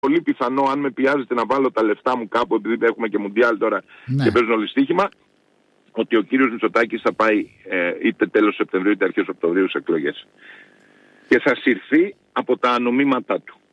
πολύ πιθανό, αν με πιάζετε να βάλω τα λεφτά μου κάπου, επειδή έχουμε και Μουντιάλ τώρα και παίζουν όλοι στοίχημα, ότι ο κύριος Μητσοτάκης θα πάει είτε τέλος Σεπτεμβρίου είτε αρχές Οκτωβρίου σε εκλογές. Και θα συρθεί από τα νομίματά του.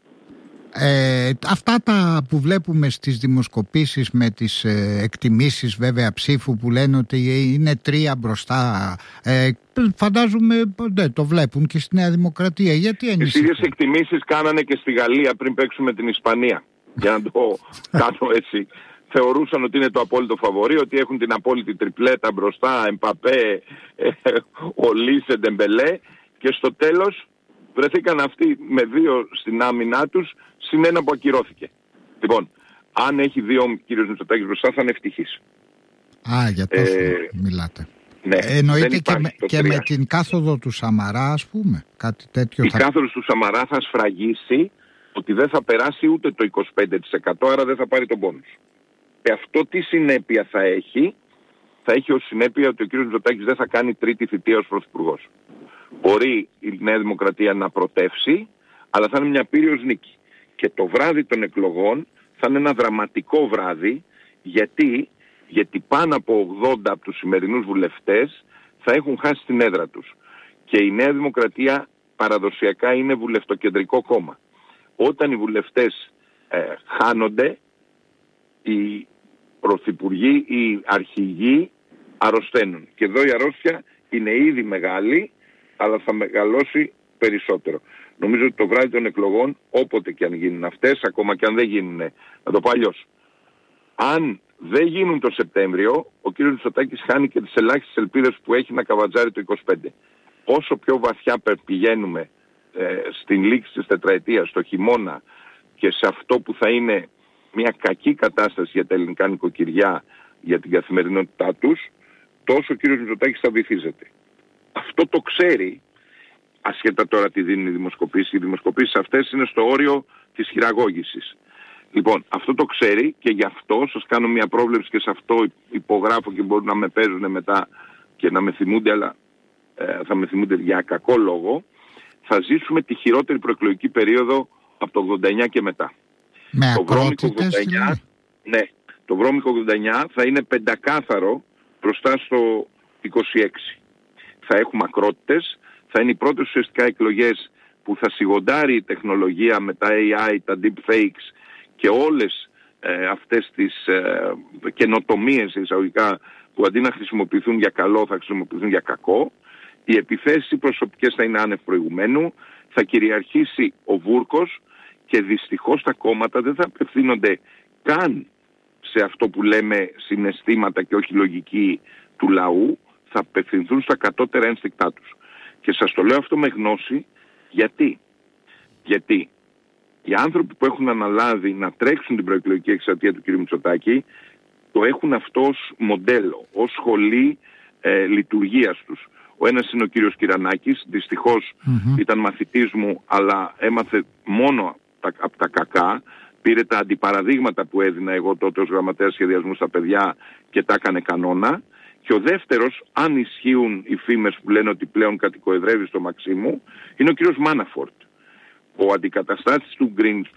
Αυτά τα που βλέπουμε στις δημοσκοπήσεις με τις εκτιμήσεις βέβαια ψήφου που λένε ότι είναι 3 μπροστά, φαντάζομαι το βλέπουν και στη Νέα Δημοκρατία. Γιατί τις ίδιες εκτιμήσεις κάνανε και στη Γαλλία πριν παίξουμε την Ισπανία, για να το κάνω έτσι. Θεωρούσαν ότι είναι το απόλυτο φαβορί, ότι έχουν την απόλυτη τριπλέτα μπροστά, Εμπαπέ, Ολίσε, Ντεμπελέ, και στο τέλος βρεθήκαν αυτοί με 2 στην άμυνά τους, συν 1 που ακυρώθηκε. Λοιπόν, αν έχει 2 ο κύριος Μητσοτάκης μπροστά, θα είναι ευτυχής. Για τόσο μιλάτε. Ναι, εννοείται και με την κάθοδο του Σαμαρά, ας πούμε, κάτι τέτοιο. Η κάθοδος του Σαμαρά θα σφραγίσει ότι δεν θα περάσει ούτε το 25%, άρα δεν θα πάρει τον πόνους. Και αυτό τι συνέπεια θα έχει? Θα έχει ως συνέπεια ότι ο κύριος Μητσοτάκης δεν θα κάνει τρίτη θητεία ως πρωθυπουργός. Μπορεί η Νέα Δημοκρατία να πρωτεύσει, αλλά θα είναι μια πύριος νίκη. Και το βράδυ των εκλογών θα είναι ένα δραματικό βράδυ, γιατί πάνω από 80 από τους σημερινούς βουλευτές θα έχουν χάσει την έδρα τους. Και η Νέα Δημοκρατία παραδοσιακά είναι βουλευτοκεντρικό κόμμα. Όταν οι βουλευτές χάνονται, οι πρωθυπουργοί, οι αρχηγοί αρρωσταίνουν. Και εδώ η αρρώστια είναι ήδη μεγάλη, αλλά θα μεγαλώσει περισσότερο. Νομίζω ότι το βράδυ των εκλογών, όποτε και αν γίνουν αυτές, ακόμα και αν δεν γίνουν, να το πω αλλιώς, αν δεν γίνουν το Σεπτέμβριο, ο κύριος Μητσοτάκης χάνει και τις ελάχιστες ελπίδες που έχει να καβατζάρει το 25. Όσο πιο βαθιά πηγαίνουμε στην λήξη της τετραετίας, στο χειμώνα, και σε αυτό που θα είναι μια κακή κατάσταση για τα ελληνικά νοικοκυριά, για την καθημερινότητά τους, τόσο ο κύριος Μητσοτάκης θα βυθίζεται. Αυτό το ξέρει, ασχέτα τώρα τι δίνουν οι δημοσκοπήσεις. Οι δημοσκοπήσεις αυτές είναι στο όριο της χειραγώγησης. Λοιπόν, αυτό το ξέρει και γι' αυτό σας κάνω μια πρόβλεψη και σε αυτό υπογράφω, και μπορούν να με παίζουν μετά και να με θυμούνται, αλλά θα με θυμούνται για κακό λόγο. Θα ζήσουμε τη χειρότερη προεκλογική περίοδο από το 89 και μετά. Το βρώμικο 89, ναι, το βρώμικο 89 θα είναι πεντακάθαρο μπροστά στο 26. Θα έχουμε ακρότητες, θα είναι οι πρώτες ουσιαστικά εκλογές που θα σιγοντάρει η τεχνολογία με τα AI, τα deepfakes και όλες αυτές τις καινοτομίες εισαγωγικά, που αντί να χρησιμοποιηθούν για καλό θα χρησιμοποιηθούν για κακό. Οι επιθέσεις οι προσωπικές θα είναι άνευ προηγουμένου, θα κυριαρχήσει ο βούρκος και δυστυχώς τα κόμματα δεν θα απευθύνονται καν σε αυτό που λέμε συναισθήματα και όχι λογική του λαού, θα απευθυνθούν στα κατώτερα ένστικτά τους. Και σας το λέω αυτό με γνώση, γιατί οι άνθρωποι που έχουν αναλάβει να τρέξουν την προεκλογική εκστρατεία του κ. Μητσοτάκη το έχουν αυτό ως μοντέλο, ως σχολή λειτουργίας τους. Ο ένας είναι ο κύριος Κυρανάκης, δυστυχώς ήταν μαθητής μου, αλλά έμαθε μόνο από τα κακά. Πήρε τα αντιπαραδείγματα που έδινα εγώ τότε ως γραμματέας σχεδιασμού στα παιδιά και τα έκανε κανόνα. Και ο δεύτερος, αν ισχύουν οι φήμες που λένε ότι πλέον κατοικοεδρεύει στο Μαξίμου, είναι ο κύριος Μάναφορτ. Ο αντικαταστάτης του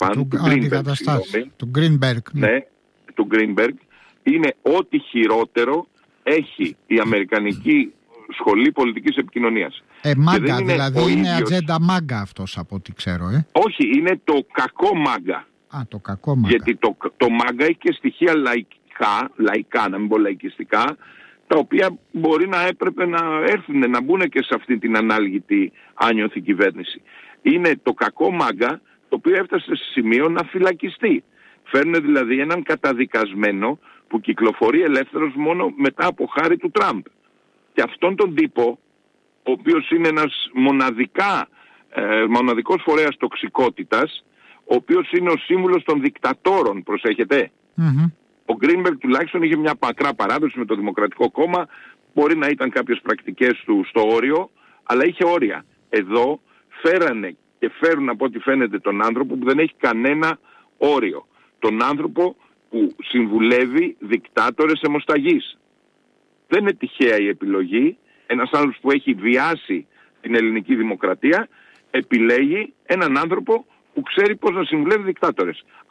του Greenberg, είναι ό,τι χειρότερο έχει η Αμερικανική Σχολή Πολιτικής Επικοινωνίας. Μάγκα, δηλαδή είναι ατζέντα μάγκα αυτός από ό,τι ξέρω. Όχι, είναι το κακό μάγκα. Το κακό μάγκα. Γιατί το μάγκα έχει και στοιχεία λαϊκά, να μην πω λαϊκιστικά, τα οποία μπορεί να έπρεπε να έρθουν, να μπουν και σε αυτή την ανάλγητη άνιωθη κυβέρνηση. Είναι το κακό μάγκα, το οποίο έφτασε σε σημείο να φυλακιστεί. Φέρνουν δηλαδή έναν καταδικασμένο που κυκλοφορεί ελεύθερος μόνο μετά από χάρη του Τραμπ. Και αυτόν τον τύπο, ο οποίος είναι ένας μοναδικός φορέας τοξικότητας, ο οποίος είναι ο σύμβουλος των δικτατόρων, προσέχετε. Ο Greenberg τουλάχιστον είχε μια μακρά παράδοση με το Δημοκρατικό Κόμμα, μπορεί να ήταν κάποιες πρακτικές του στο όριο, αλλά είχε όρια. Εδώ φέρανε και φέρουν από ό,τι φαίνεται τον άνθρωπο που δεν έχει κανένα όριο. Τον άνθρωπο που συμβουλεύει δικτάτορες αιμοσταγής. Δεν είναι τυχαία η επιλογή. Ένας άνθρωπος που έχει βιάσει την ελληνική δημοκρατία επιλέγει έναν άνθρωπο που ξέρει πώς να συμβουλεύει δικτάτορες.